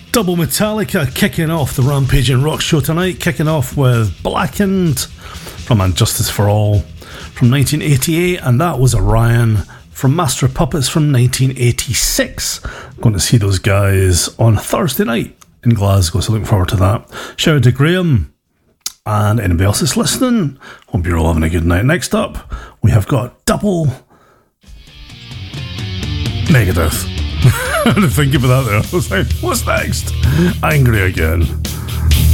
Double Metallica kicking off the Rampage and Rock show tonight, kicking off with Blackened from And Justice for All from 1988, and that was Orion from Master of Puppets from 1986. I'm going to see those guys on Thursday night in Glasgow, so looking forward to that. Shout out to Graham and anybody else that's listening. Hope you're all having a good night. Next up, we have got Double Megadeth. I had to think about that there. I was like, what's next? Angry Again.